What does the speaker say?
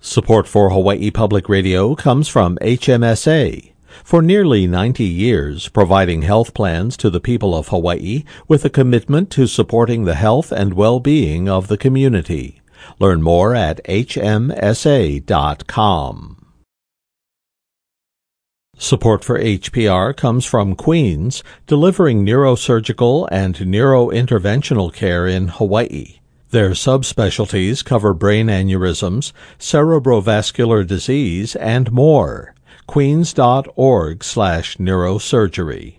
Support for Hawaii Public Radio comes from HMSA. For nearly 90 years, providing health plans to the people of Hawaii with a commitment to supporting the health and well-being of the community. Learn more at hmsa.com. Support for HPR comes from Queens, delivering neurosurgical and neurointerventional care in Hawaii. Their subspecialties cover brain aneurysms, cerebrovascular disease, and more. Queens.org/neurosurgery.